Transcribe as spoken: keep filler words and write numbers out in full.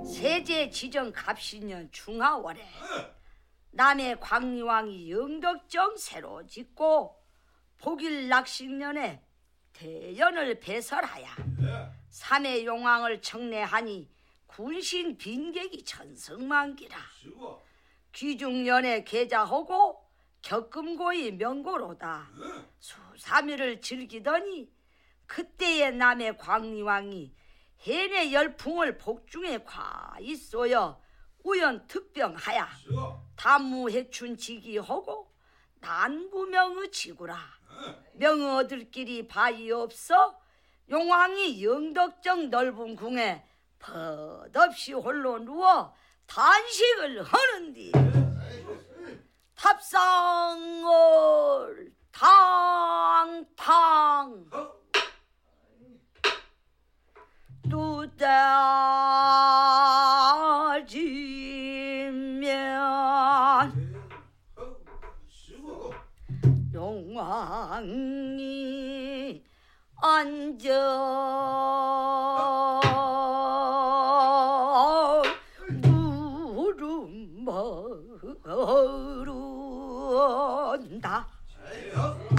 세제 지정 갑신년 중하월에 남해 광리왕이 영덕정 새로 짓고 복일 낚식년에 대연을 배설하야 삼해 용왕을 청례하니 군신 빈객이 천성만기라. 귀중년에 계자하고 격금고이 명고로다. 수삼일을 즐기더니 그때의 남해 광리왕이 해내 열풍을 복중에 과히 쏘여 우연 특병하야 단무해춘 지기하고 난구명의 지구라. 명어들끼리 바위 없어 용왕이 영덕정 넓은 궁에 벗없이 홀로 누워 단식을 하는디 탑상을 탕탕 두다지면 용왕이 앉아 물음 모른다.